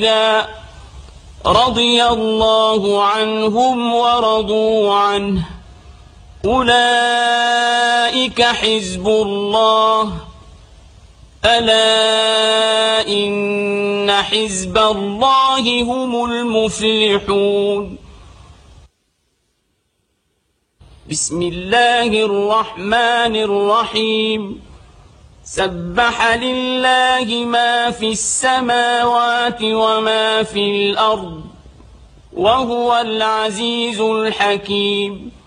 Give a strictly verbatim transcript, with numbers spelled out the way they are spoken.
رضي الله عنهم ورضوا عنه أولئك حزب الله ألا إن حزب الله هم المفلحون. بسم الله الرحمن الرحيم. سبح لله ما في السماوات وما في الأرض وهو العزيز الحكيم.